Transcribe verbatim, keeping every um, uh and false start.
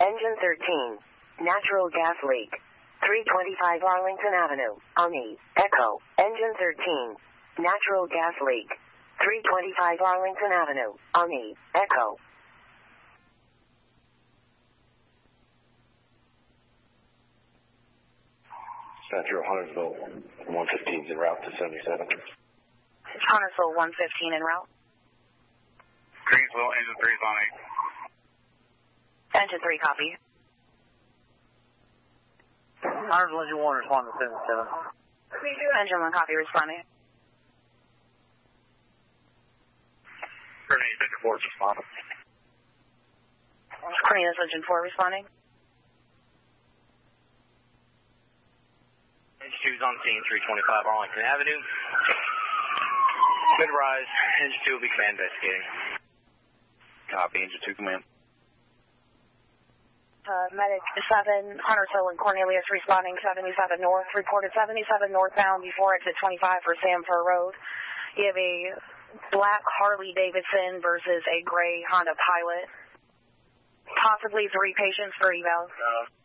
Engine thirteen. Natural gas leak. three twenty-five Arlington Avenue. Omni. Echo. Engine thirteen. Natural gas leak. three twenty-five Arlington Avenue. Omni. Echo. Central Huntersville one fifteen is en route to seventy-seven. Huntersville one fifteen en route. Greensville, engine three is on eight. Engine three, copy. Huntersville engine one respond to seventy-seven. Engine one, copy, responding. Cornelius, engine four is responding. Cornelius, engine four, responding. Engine two is on scene, three twenty-five Arlington Avenue. Mid-rise, engine two will be command investigating. Copy, engine two command. Uh, medic seven, Huntersville and Cornelius responding seventy-seven North, reported seventy-seven northbound before exit twenty-five for Samford Road. You have a black Harley Davidson versus a gray Honda Pilot. Possibly three patients for eval. Uh,